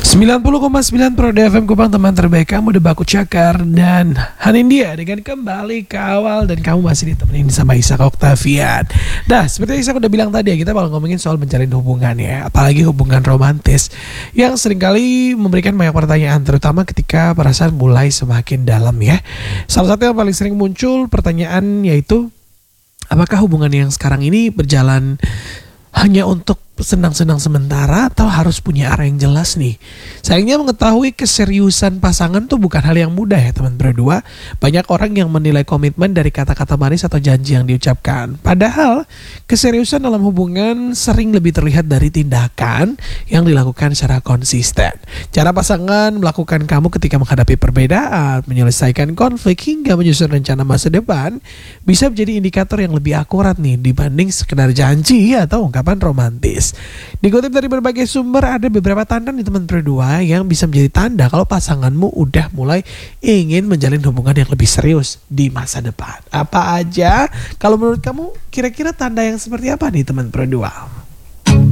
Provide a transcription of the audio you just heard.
90,9 Pro FM Kupang, teman terbaik kamu, udah baku cakar dan Hanindia dengan kembali kawal, dan kamu masih ditemenin sama Ishak Octavian. Nah, seperti yang Ishak udah bilang tadi ya, kita bakal ngomongin soal menjalin hubungan ya, apalagi hubungan romantis yang seringkali memberikan banyak pertanyaan, terutama ketika perasaan mulai semakin dalam ya. Salah satu yang paling sering muncul pertanyaan yaitu, apakah hubungan yang sekarang ini berjalan hanya untuk senang-senang sementara atau harus punya arah yang jelas nih? Sayangnya mengetahui keseriusan pasangan tuh bukan hal yang mudah ya teman berdua. Banyak orang yang menilai komitmen dari kata-kata manis atau janji yang diucapkan. Padahal keseriusan dalam hubungan sering lebih terlihat dari tindakan yang dilakukan secara konsisten. Cara pasangan melakukan kamu ketika menghadapi perbedaan, menyelesaikan konflik, hingga menyusun rencana masa depan bisa menjadi indikator yang lebih akurat nih dibanding sekedar janji atau ungkapan romantis. Dikutip dari berbagai sumber, ada beberapa tanda nih teman berdua yang bisa menjadi tanda kalau pasanganmu udah mulai ingin menjalin hubungan yang lebih serius di masa depan. Apa aja? Kalau menurut kamu kira-kira tanda yang seperti apa nih teman berdua?